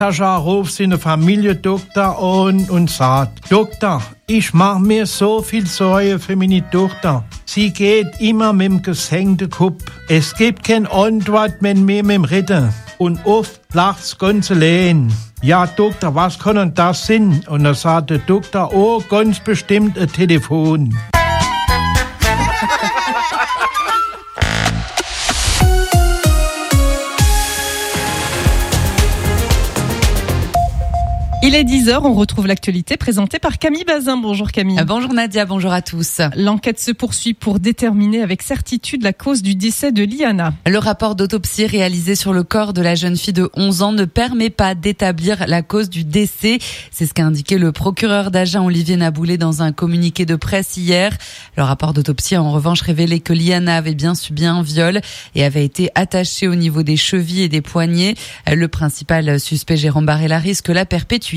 Sascha ruft seine Familiendoktor an und sagt, Doktor, ich mach mir so viel Sorge für meine Tochter. Sie geht immer mit dem gesenkten Kopf. Es gibt keine Antwort, wenn wir mit dem Ritten. Und oft lacht's ganz allein. Ja, Doktor, was kann denn das sein? Und dann sagt der Doktor, oh, ganz bestimmt ein Telefon. Il est 10h, on retrouve l'actualité présentée par Camille Bazin. Bonjour Camille. Bonjour Nadia, bonjour à tous. L'enquête se poursuit pour déterminer avec certitude la cause du décès de Liana. Le rapport d'autopsie réalisé sur le corps de la jeune fille de 11 ans ne permet pas d'établir la cause du décès. C'est ce qu'a indiqué le procureur d'Agen, Olivier Naboulé, dans un communiqué de presse hier. Le rapport d'autopsie a en revanche révélé que Liana avait bien subi un viol et avait été attachée au niveau des chevilles et des poignets. Le principal suspect, Jérôme Barella, risque la perpétuité.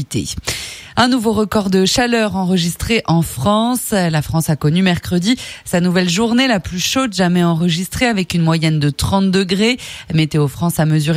Un nouveau record de chaleur enregistré en France. La France a connu mercredi sa nouvelle journée la plus chaude jamais enregistrée avec une moyenne de 30 degrés. Météo France a mesuré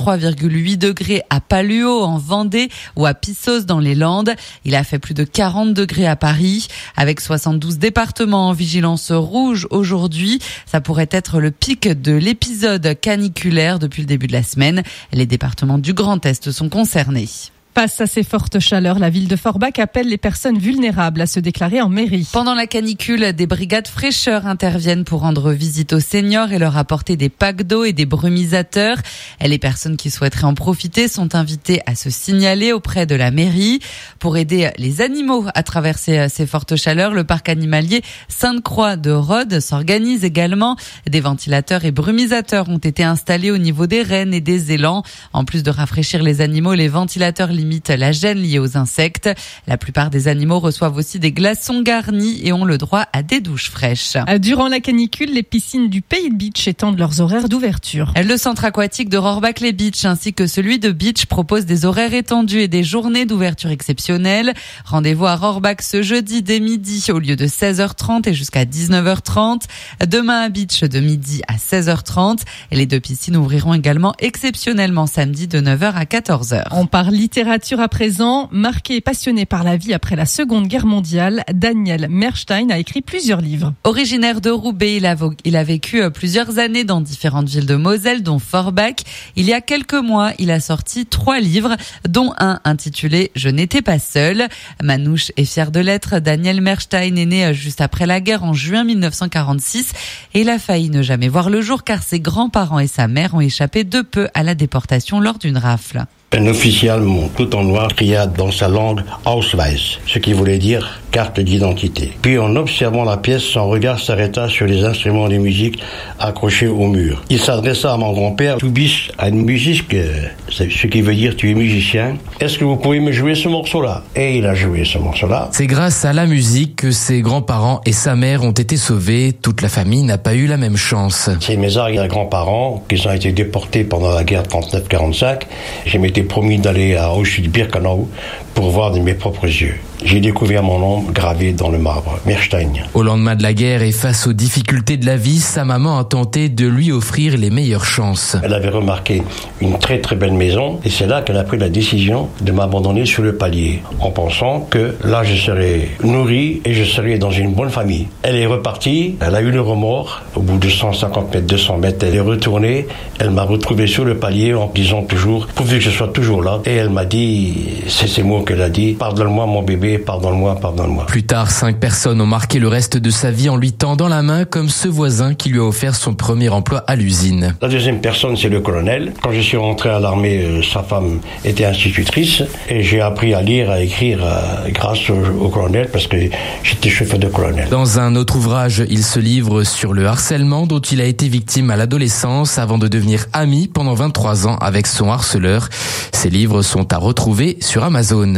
43,8 degrés à Paluo en Vendée ou à Pissos dans les Landes. Il a fait plus de 40 degrés à Paris. Avec 72 départements en vigilance rouge aujourd'hui, ça pourrait être le pic de l'épisode caniculaire depuis le début de la semaine. Les départements du Grand Est sont concernés. Face à ces fortes chaleurs, la ville de Forbach appelle les personnes vulnérables à se déclarer en mairie. Pendant la canicule, des brigades fraîcheurs interviennent pour rendre visite aux seniors et leur apporter des packs d'eau et des brumisateurs. Les personnes qui souhaiteraient en profiter sont invitées à se signaler auprès de la mairie. Pour aider les animaux à traverser ces fortes chaleurs, le parc animalier Sainte-Croix de Rhodes s'organise également. Des ventilateurs et brumisateurs ont été installés au niveau des rennes et des élans. En plus de rafraîchir les animaux, les ventilateurs limitent la gêne liée aux insectes. La plupart des animaux reçoivent aussi des glaçons garnis et ont le droit à des douches fraîches. Durant la canicule, les piscines du Pays de Beach étendent leurs horaires d'ouverture. Le centre aquatique de Rohrbach-les-Beach ainsi que celui de Beach proposent des horaires étendus et des journées d'ouverture exceptionnelles. Rendez-vous à Rohrbach ce jeudi dès midi au lieu de 16h30 et jusqu'à 19h30. Demain à Beach de midi à 16h30. Et les deux piscines ouvriront également exceptionnellement samedi de 9h à 14h. On parle littérature à présent. Marqué et passionné par la vie après la Seconde Guerre mondiale, Daniel Merstein a écrit plusieurs livres. Originaire de Roubaix, il a vécu plusieurs années dans différentes villes de Moselle, dont Forbach. Il y a quelques mois, il a sorti 3 livres, dont un intitulé « Je n'étais pas seul ». Manouche est fier de l'être. Daniel Merstein est né juste après la guerre en juin 1946 et il a failli ne jamais voir le jour car ses grands-parents et sa mère ont échappé de peu à la déportation lors d'une rafle. Un officier allemand, tout en noir, cria dans sa langue « Ausweis », ce qui voulait dire « carte d'identité ». Puis en observant la pièce, son regard s'arrêta sur les instruments de musique accrochés au mur. Il s'adressa à mon grand-père « Tu biches à une musique, ce qui veut dire « tu es musicien ». Est-ce que vous pouvez me jouer ce morceau-là ? Et il a joué ce morceau-là. C'est grâce à la musique que ses grands-parents et sa mère ont été sauvés. Toute la famille n'a pas eu la même chance. C'est mes arrière-grands-parents qui ont été déportés pendant la guerre 39-45. Je m'étais promis d'aller à Auschwitz-Birkenau pour voir de mes propres yeux. J'ai découvert mon nom gravé dans le marbre, Merstein. Au lendemain de la guerre et face aux difficultés de la vie, sa maman a tenté de lui offrir les meilleures chances. Elle avait remarqué une très très belle maison et c'est là qu'elle a pris la décision de m'abandonner sur le palier en pensant que là je serais nourri et je serais dans une bonne famille. Elle est repartie, elle a eu le remords. Au bout de 150 mètres, 200 mètres, elle est retournée. Elle m'a retrouvé sur le palier en disant toujours, pourvu que je sois toujours là. Et elle m'a dit, c'est ces mots qu'elle a dit, pardonne-moi mon bébé, pardonne-moi, pardonne-moi. Plus tard, 5 personnes ont marqué le reste de sa vie en lui tendant la main, comme ce voisin qui lui a offert son premier emploi à l'usine. La deuxième personne, c'est le colonel. Quand je suis rentré à l'armée, sa femme était institutrice et j'ai appris à lire, à écrire grâce au colonel parce que j'étais chauffeur de colonel. Dans un autre ouvrage, il se livre sur le harcèlement dont il a été victime à l'adolescence avant de devenir ami pendant 23 ans avec son harceleur. Ces livres sont à retrouver sur Amazon.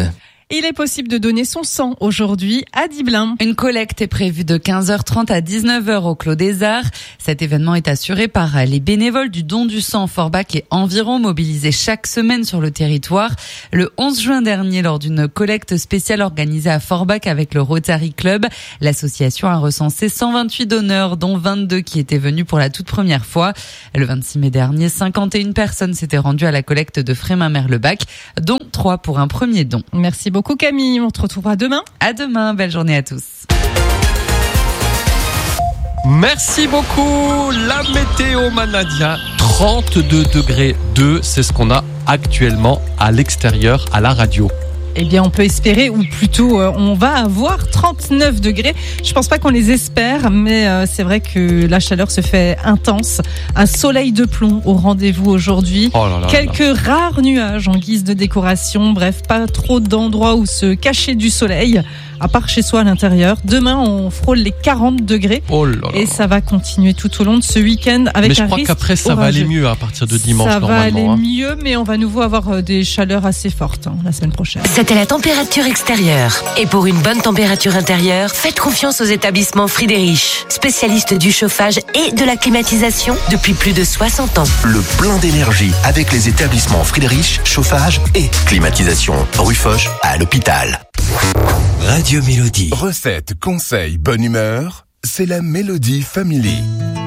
Il est possible de donner son sang aujourd'hui à Diblin. Une collecte est prévue de 15h30 à 19h au Clos des Arts. Cet événement est assuré par les bénévoles du don du sang Forbach et environ mobilisés chaque semaine sur le territoire. Le 11 juin dernier, lors d'une collecte spéciale organisée à Forbach avec le Rotary Club, l'association a recensé 128 donneurs, dont 22 qui étaient venus pour la toute première fois. Le 26 mai dernier, 51 personnes s'étaient rendues à la collecte de Frémin-Merlebach, dont 3 pour un premier don. Merci beaucoup Camille, on te retrouvera demain. À demain, belle journée à tous. Merci beaucoup. La météo Manadia, 32 degrés 2, c'est ce qu'on a actuellement à l'extérieur à la radio. Eh bien, on peut espérer, ou plutôt, on va avoir 39 degrés. Je pense pas qu'on les espère, mais c'est vrai que la chaleur se fait intense. Un soleil de plomb au rendez-vous aujourd'hui. Oh là là Quelques rares nuages en guise de décoration. Bref, pas trop d'endroits où se cacher du soleil, à part chez soi à l'intérieur. Demain, on frôle les 40 degrés. Oh là là. Et ça va continuer tout au long de ce week-end avec un risque. Mais je crois qu'après, ça va aller mieux à partir de dimanche, normalement. Ça va aller hein. mieux, mais on va nouveau avoir des chaleurs assez fortes la semaine prochaine. C'était la température extérieure. Et pour une bonne température intérieure, faites confiance aux établissements Friedrich, spécialistes du chauffage et de la climatisation depuis plus de 60 ans. Le plein d'énergie avec les établissements Friedrich, chauffage et climatisation. Rue Foch à l'hôpital. Radio Mélodie. Recettes, conseils, bonne humeur, c'est la Mélodie Family.